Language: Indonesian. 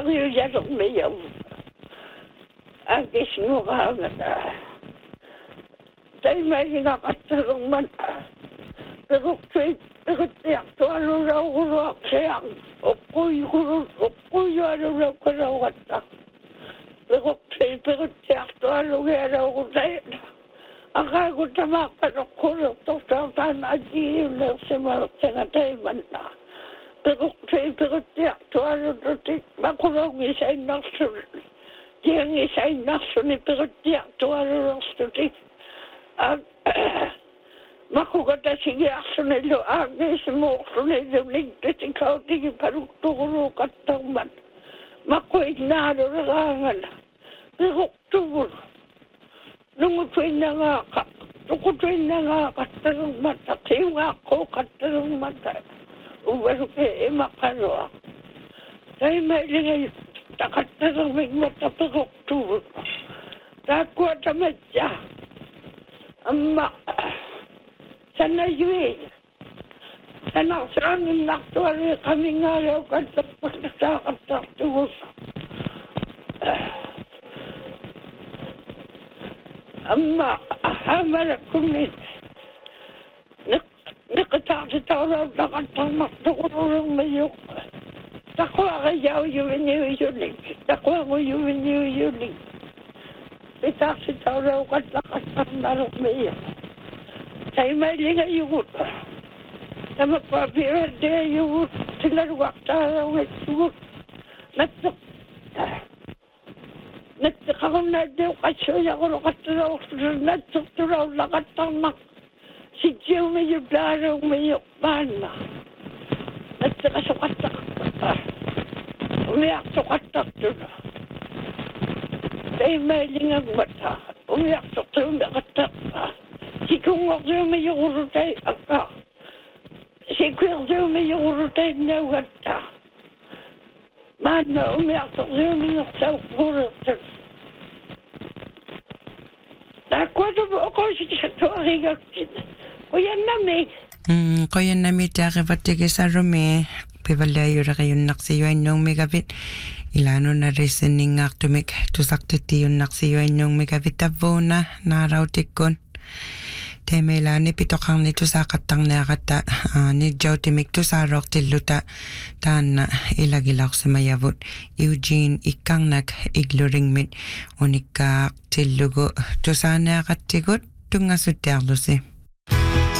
Mario Yadok Mayo. I guess no Havana. They made it up at the Roman. The book trade, the good thing, to a rock, saying, oh, you are a rock, what the book trade, the good thing, to a rock, ang kagot na makakulog to sa nagiging sa mga tinatayiman na. Pero tiyak to ano to makulog isa yung nasun. Diyang isa yung nasun ni pero tiyak to ano to ang makugata sige asun nilo agnes mo asun nilo ligtas ikaw tingin parugturo katangman. Makuignado na kangan. Pero tubol. Nung tuwing nga katarong mata, kayong ako katarong mata, uwero kayo makano ako. Dahil may lingay, katarong may mata pagkaktubo. Takwa sa madya, ama, sana yun, sana saan naktuwari kami nga yaw katapos sa katartubo. Amma hamara kumit nakatataw nakatamak tukurong mayok takwa kayaw yuling takwa ko yuling itakataw raw katlakas narok mayok tayo may linga yung na magpapirade yung silarwak taraw yung natok Nagkakaroon na daw kasi ako katulaw nagtutulaw nakatamak si Jiyo may yublaraw may yukman na nagkakasukatak umiyak sukatak doon dahil may lingang mata umiyak sukatak si kung ako may yukurutay ako si kung ako may yukurutay na wata mana umiyak sukatak sukatak Kuwado mo ako sa tuwari gakin. Kuya nami. Kuya nami tayo patigay sa rumi. Pivalayo ra kayo naksiyuan yung megabit. Ilano na reasoning aktumik. Tusaktiti yung naksiyuan yung megabit abo na narawtikon. Temela ni pitokang nito sa katang nakata. Ni Joe timik to sa rock tiluta. Tan ilagilak sa mayabot. Eugene ikang nag-igluring mit. Unika tilugo. To sa nakatigot. Tunga suterlo si.